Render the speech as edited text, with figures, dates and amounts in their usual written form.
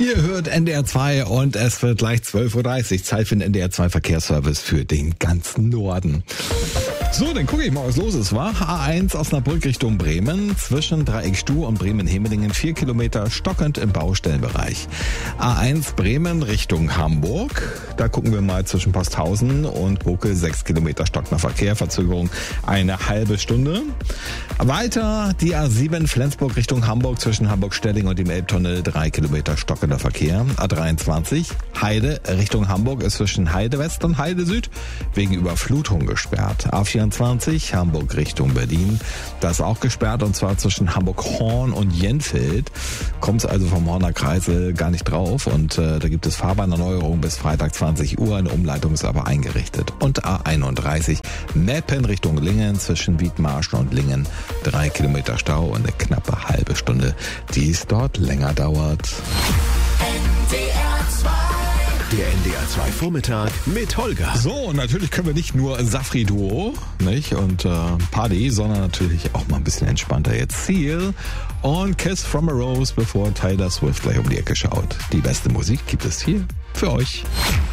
Ihr hört NDR 2 und es wird gleich 12.30 Uhr. Zeit für den NDR 2 Verkehrsservice für den ganzen Norden. So, dann gucke ich mal, was los ist, wa? A1 Osnabrück Richtung Bremen, zwischen Dreieckstuh und Bremen-Hemelingen 4 Kilometer stockend im Baustellenbereich. A1 Bremen Richtung Hamburg, da gucken wir mal zwischen Posthausen und Buckel 6 Kilometer stockender Verkehr, Verzögerung eine halbe Stunde. Weiter die A7 Flensburg Richtung Hamburg, zwischen Hamburg-Stelling und dem Elbtunnel 3 Kilometer stockender Verkehr. A23 Heide Richtung Hamburg ist zwischen Heide West und Heide Süd wegen Überflutung gesperrt. A24 Hamburg Richtung Berlin, das ist auch gesperrt und zwar zwischen Hamburg-Horn und Jenfeld. Kommt es also vom Horner Kreisel gar nicht drauf und da gibt es Fahrbahnerneuerung bis Freitag 20 Uhr, eine Umleitung ist aber eingerichtet. Und A31 Meppen Richtung Lingen, zwischen Wiedmarschen und Lingen 3 Kilometer Stau und eine knappe halbe Stunde, die es dort länger dauert. Der NDR 2 Vormittag mit Holger. So, und natürlich können wir nicht nur Safri-Duo, nicht, und Party, sondern natürlich auch mal ein bisschen entspannter jetzt. Seal und Kiss from a Rose, bevor Taylor Swift gleich um die Ecke schaut. Die beste Musik gibt es hier für euch.